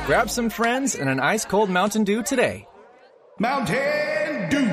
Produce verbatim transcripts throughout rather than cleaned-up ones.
Grab some friends and an ice-cold Mountain Dew today. Mountain Dew.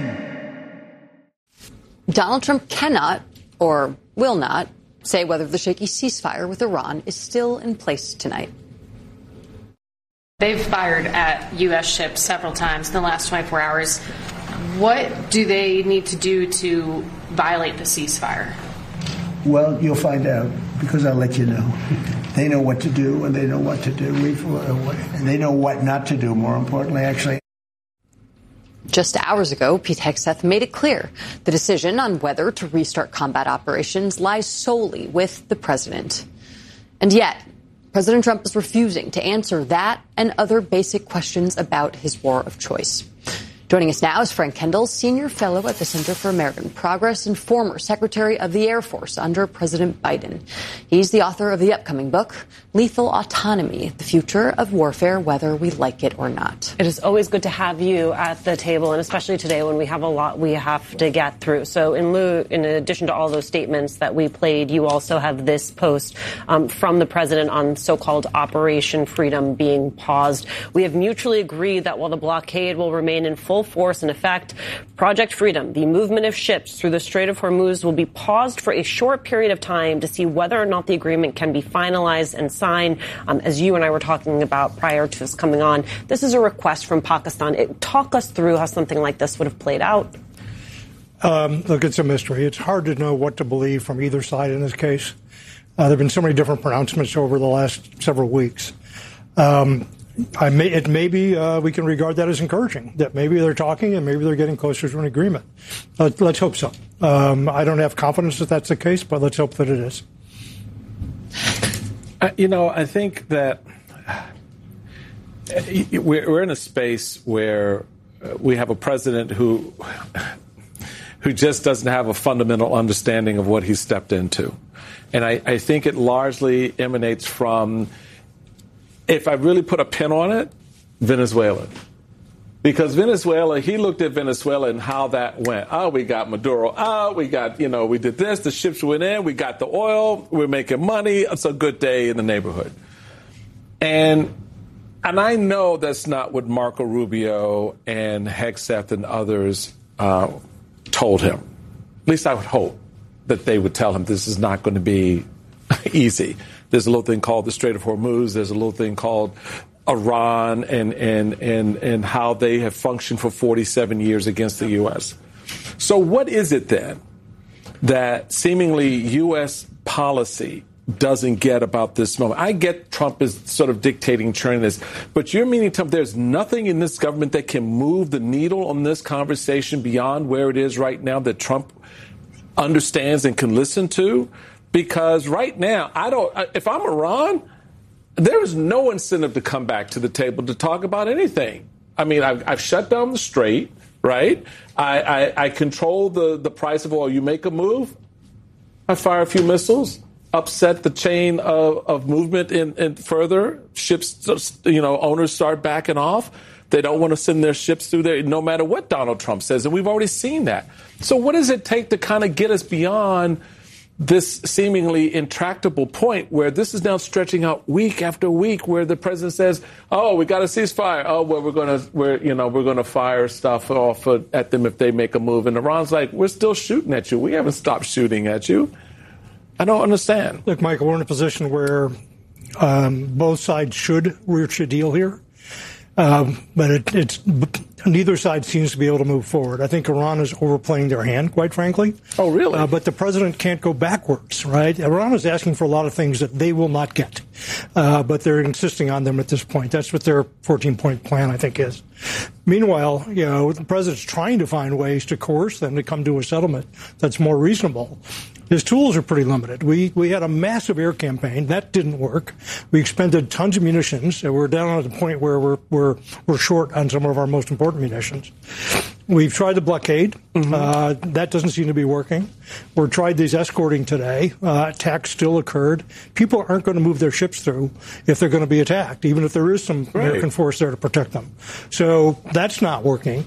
Donald Trump cannot, or will not, say whether the shaky ceasefire with Iran is still in place tonight. They've fired at U S ships several times in the last twenty-four hours. What do they need to do to violate the ceasefire? Well, you'll find out, because I'll let you know. They know what to do, and they know what to do. We've, and they know what not to do, more importantly, actually. Just hours ago, Pete Hegseth made it clear the decision on whether to restart combat operations lies solely with the president. And yet, President Trump is refusing to answer that and other basic questions about his war of choice. Joining us now is Frank Kendall, Senior Fellow at the Center for American Progress and former Secretary of the Air Force under President Biden. He's the author of the upcoming book, Lethal Autonomy, The Future of Warfare, Whether We Like It or Not. It is always good to have you at the table, and especially today when we have a lot we have to get through. So in lieu, in addition to all those statements that we played, you also have this post um, from the president on so-called Operation Freedom being paused. We have mutually agreed that while the blockade will remain in full force in effect, Project Freedom, the movement of ships through the Strait of Hormuz, will be paused for a short period of time to see whether or not the agreement can be finalized and signed. Um, as you and I were talking about prior to us coming on, this is a request from Pakistan. It, talk us through how something like this would have played out. Um, look, it's a mystery. It's hard to know what to believe from either side in this case. Uh, there have been so many different pronouncements over the last several weeks. Um, I may, it may be uh, we can regard that as encouraging, that maybe they're talking and maybe they're getting closer to an agreement. Uh, let's hope so. Um, I don't have confidence that that's the case, but let's hope that it is. Uh, you know, I think that we're, we're in a space where we have a president who who just doesn't have a fundamental understanding of what he stepped into. And I, I think it largely emanates from, if I really put a pin on it, Venezuela. Because Venezuela, he looked at Venezuela and how that went. Oh, we got Maduro out. We got, you know, we did this. The ships went in. We got the oil. We're making money. It's a good day in the neighborhood. And and I know that's not what Marco Rubio and Hegseth and others uh, told him. At least I would hope that they would tell him this is not going to be easy. There's a little thing called the Strait of Hormuz. There's a little thing called Iran and, and, and, and how they have functioned for forty-seven years against the U S. So what is it then that seemingly U S policy doesn't get about this moment? I get Trump is sort of dictating, turning this, but you're meaning to there's nothing in this government that can move the needle on this conversation beyond where it is right now that Trump understands and can listen to? Because right now, I don't, if I'm Iran, there is no incentive to come back to the table to talk about anything. I mean, I've, I've shut down the strait, right? I, I, I control the, the price of oil. You make a move, I fire a few missiles, upset the chain of, of movement in, in further. Ships, you know, owners start backing off. They don't want to send their ships through there, no matter what Donald Trump says. And we've already seen that. So what does it take to kind of get us beyond this seemingly intractable point where this is now stretching out week after week, where the president says, "Oh, we got a ceasefire. Oh, well, we're going to, we're, you know, we're going to fire stuff off at them if they make a move." And Iran's like, "We're still shooting at you. We haven't stopped shooting at you." I don't understand. Look, Michael, we're in a position where um, both sides should reach a deal here. Um, but it, it's neither side seems to be able to move forward. I think Iran is overplaying their hand, quite frankly. Oh, really? Uh, but the president can't go backwards, right? Iran is asking for a lot of things that they will not get, uh, but they're insisting on them at this point. That's what their fourteen-point plan, I think, is. Meanwhile, you know, the president's trying to find ways to coerce them to come to a settlement that's more reasonable. His tools are pretty limited. We we had a massive air campaign. That didn't work. We expended tons of munitions. And we're down at the point where we're, we're, we're short on some of our most important munitions. We've tried the blockade. Mm-hmm. Uh, that doesn't seem to be working. We've tried these escorting today. Uh, attacks still occurred. People aren't going to move their ships through if they're going to be attacked, even if there is some right. American force there to protect them. So that's not working.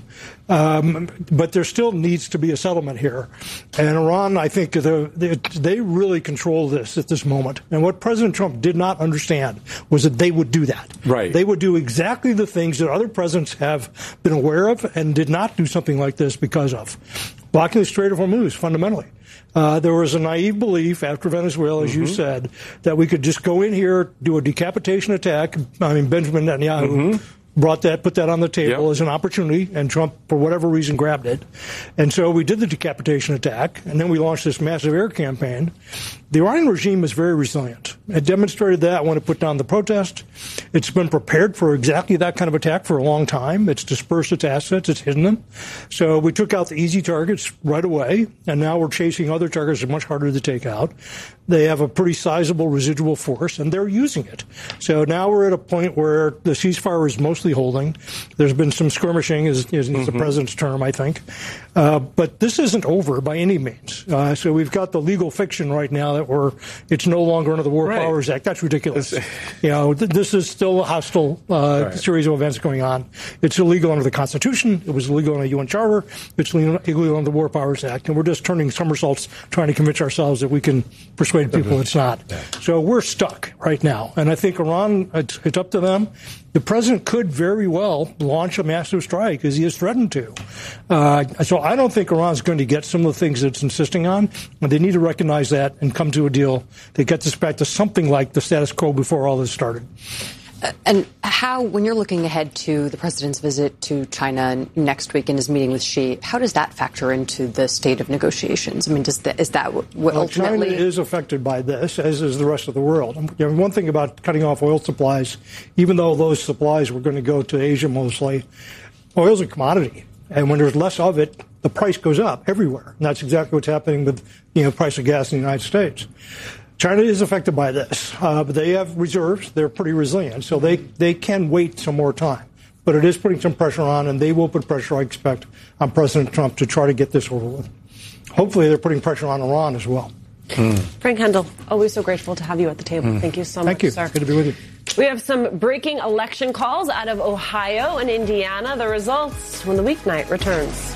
Um, but there still needs to be a settlement here. And Iran, I think, the, the, they really control this at this moment. And what President Trump did not understand was that they would do that. Right. They would do exactly the things that other presidents have been aware of and did not do something like this because of. Blocking the Strait of Hormuz, fundamentally. Uh, there was a naive belief after Venezuela, as mm-hmm. you said, that we could just go in here, do a decapitation attack. I mean, Benjamin Netanyahu mm-hmm. brought that, put that on the table yep. as an opportunity, and Trump, for whatever reason, grabbed it. And so we did the decapitation attack, and then we launched this massive air campaign. The Iranian regime is very resilient. It demonstrated that when it put down the protest. It's been prepared for exactly that kind of attack for a long time. It's dispersed its assets. It's hidden them. So we took out the easy targets right away, and now we're chasing other targets that are much harder to take out. They have a pretty sizable residual force, and they're using it. So now we're at a point where the ceasefire is mostly holding. There's been some skirmishing, is, is mm-hmm. the president's term, I think. Uh, but this isn't over by any means. Uh, so we've got the legal fiction right now that we're, it's no longer under the War right. Powers Act. That's ridiculous. you know, th- this is still a hostile uh, right. series of events going on. It's illegal under the Constitution. It was illegal in the U N Charter. It's illegal under the War Powers Act. And we're just turning somersaults trying to convince ourselves that we can persuade people it's not. Yeah. So we're stuck right now. And I think Iran, it's, it's up to them. The president could very well launch a massive strike, as he has threatened to. Uh, so I don't think Iran's going to get some of the things it's insisting on. And they need to recognize that and come to a deal to get this back to something like the status quo before all this started. Uh, and how, when you're looking ahead to the president's visit to China next week and his meeting with Xi, how does that factor into the state of negotiations? I mean, does the, is that what well, ultimately... China is affected by this, as is the rest of the world. You know, one thing about cutting off oil supplies, even though those supplies were going to go to Asia mostly, oil's a commodity. And when there's less of it, the price goes up everywhere. And that's exactly what's happening with, you know, the price of gas in the United States. China is affected by this, uh, but they have reserves. They're pretty resilient, so they, they can wait some more time. But it is putting some pressure on, and they will put pressure, I expect, on President Trump to try to get this over with. Hopefully they're putting pressure on Iran as well. Mm. Frank Hendel, always so grateful to have you at the table. Mm. Thank you so Thank much, you. sir. Good to be with you. We have some breaking election calls out of Ohio and Indiana. The results when the weeknight returns.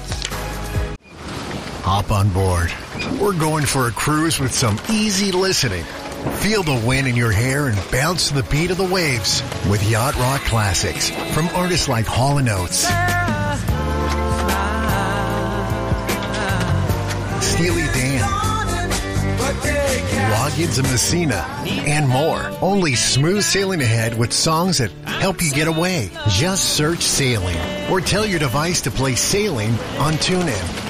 Hop on board. We're going for a cruise with some easy listening. Feel the wind in your hair and bounce to the beat of the waves with Yacht Rock Classics from artists like Hall and Oates, Steely Dan, Loggins and Messina, and more. Only smooth sailing ahead with songs that help you get away. Just search Sailing or tell your device to play Sailing on TuneIn.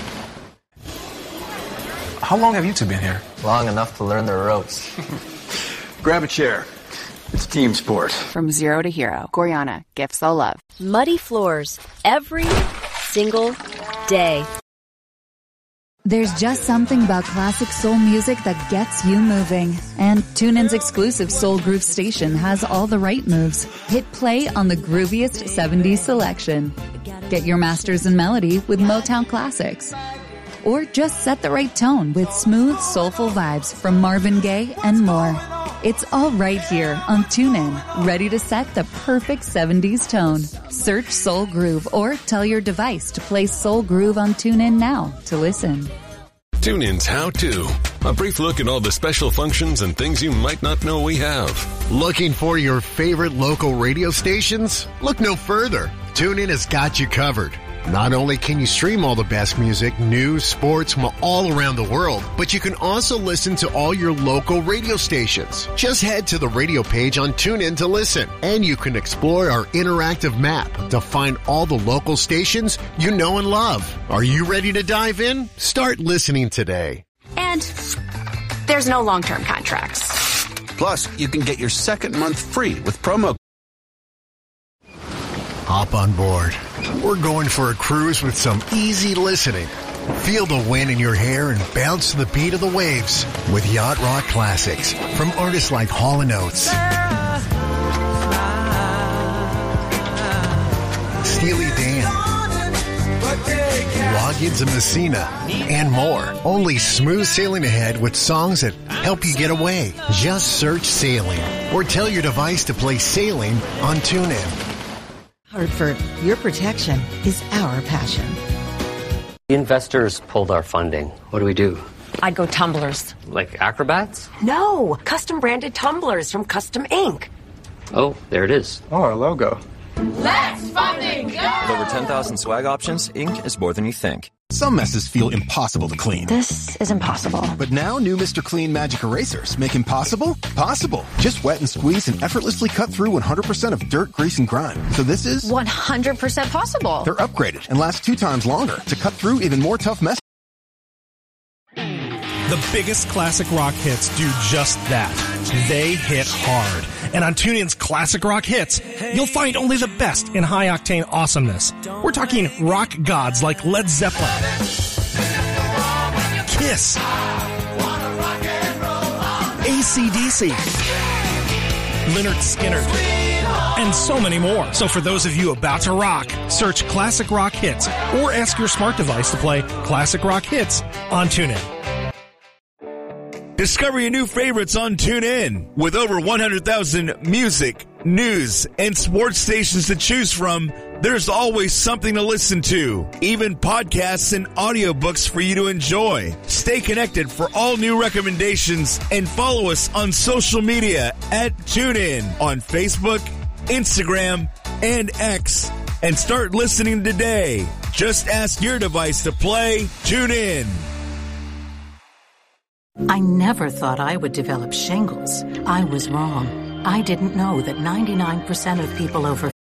How long have you two been here? Long enough to learn the ropes. Grab a chair. It's team sport. From zero to hero, Goriana, gifts they'll love. Muddy floors every single day. There's just something about classic soul music that gets you moving. And TuneIn's exclusive Soul Groove station has all the right moves. Hit play on the grooviest seventies selection. Get your masters in melody with Motown classics. Or just set the right tone with smooth, soulful vibes from Marvin Gaye and more. It's all right here on TuneIn, ready to set the perfect seventies tone. Search Soul Groove or tell your device to play Soul Groove on TuneIn now to listen. TuneIn's How To. A brief look at all the special functions and things you might not know we have. Looking for your favorite local radio stations? Look no further. TuneIn has got you covered. Not only can you stream all the best music, news, sports from all around the world, but you can also listen to all your local radio stations. Just head to the radio page on TuneIn to listen, and you can explore our interactive map to find all the local stations you know and love. Are you ready to dive in? Start listening today. And there's no long-term contracts. Plus, you can get your second month free with promo. Hop on board. We're going for a cruise with some easy listening. Feel the wind in your hair and bounce to the beat of the waves with Yacht Rock Classics from artists like Hall and Oates, Steely Dan, Loggins and Messina, and more. Only smooth sailing ahead with songs that help you get away. Just search Sailing or tell your device to play Sailing on TuneIn. Hartford, your protection is our passion. The investors pulled our funding. What do we do? I'd go tumblers. Like acrobats? No, custom branded tumblers from Custom Ink. Oh, there it is. Oh, our logo. Let's funding go! With over ten thousand swag options, ink is more than you think. Some messes feel impossible to clean. This is impossible. But now new Mister Clean Magic Erasers make impossible possible. Just wet and squeeze and effortlessly cut through one hundred percent of dirt, grease, and grime. So this is one hundred percent possible. They're upgraded and last two times longer to cut through even more tough messes. The biggest classic rock hits do just that. They hit hard. And on TuneIn's Classic Rock Hits, you'll find only the best in high-octane awesomeness. We're talking rock gods like Led Zeppelin, Kiss, A C D C, Lynyrd Skynyrd, and so many more. So for those of you about to rock, search Classic Rock Hits or ask your smart device to play Classic Rock Hits on TuneIn. Discover your new favorites on TuneIn. With over one hundred thousand music, news, and sports stations to choose from, there's always something to listen to. Even podcasts and audiobooks for you to enjoy. Stay connected for all new recommendations and follow us on social media at TuneIn on Facebook, Instagram, and X. And start listening today. Just ask your device to play TuneIn. I never thought I would develop shingles. I was wrong. I didn't know that ninety-nine percent of people over